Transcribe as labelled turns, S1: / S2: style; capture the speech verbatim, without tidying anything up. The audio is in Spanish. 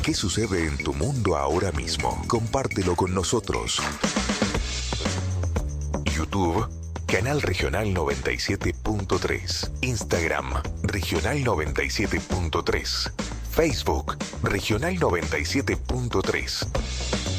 S1: ¿Qué sucede en tu mundo ahora mismo? Compártelo con nosotros. YouTube, Canal Regional noventa y siete punto tres. Instagram, Regional noventa y siete punto tres. Facebook, Regional noventa y siete punto tres.